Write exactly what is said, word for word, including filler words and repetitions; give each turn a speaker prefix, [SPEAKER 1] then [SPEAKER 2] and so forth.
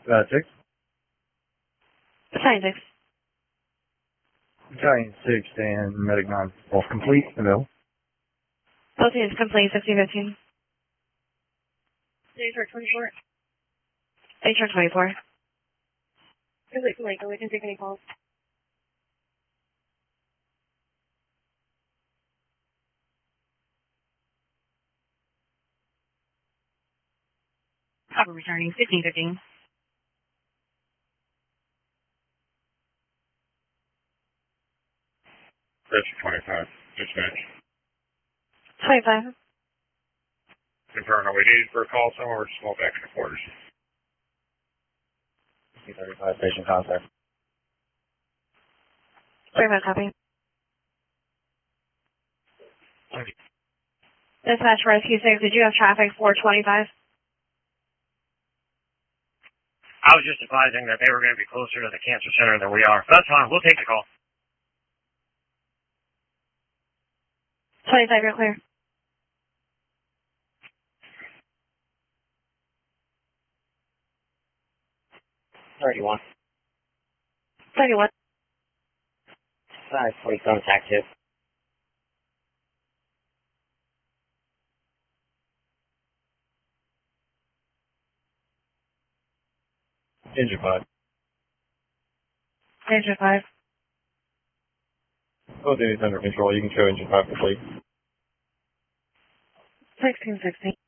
[SPEAKER 1] Uh, six.
[SPEAKER 2] Battalion six.
[SPEAKER 1] Battalion six and medic nine. All complete. Available.
[SPEAKER 2] Both units complete, fifteen fifteen.
[SPEAKER 3] H R twenty-four.
[SPEAKER 2] H R twenty-four.
[SPEAKER 3] Too late, too late. We didn't take any calls.
[SPEAKER 2] Copper returning, fifteen fifteen.
[SPEAKER 4] Pressure twenty-five. Dispatch.
[SPEAKER 2] twenty-five.
[SPEAKER 4] Confirm, are we needed for a call somewhere or just small back to the quarters?
[SPEAKER 1] C thirty-five station contact.
[SPEAKER 2] thirty-five copy.
[SPEAKER 4] Okay.
[SPEAKER 2] Dispatch Rescue six, did you have traffic for twenty-five?
[SPEAKER 4] I was just advising that they were going to be closer to the cancer center than we are. That's fine. We'll take the call.
[SPEAKER 2] twenty-five, you're clear.
[SPEAKER 5] thirty-one.
[SPEAKER 2] thirty-one.
[SPEAKER 5] five forty contact two.
[SPEAKER 1] Engine five.
[SPEAKER 2] Engine five.
[SPEAKER 1] Both units under control. You can show engine five complete.
[SPEAKER 2] sixteen sixteen.